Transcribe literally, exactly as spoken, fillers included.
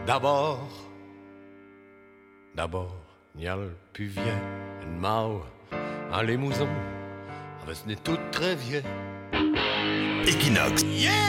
D'abord, d'abord, n'y a le plus vieux, une mao, un limousin, avec ce n'est tout très vieux. Equinox. Yeah!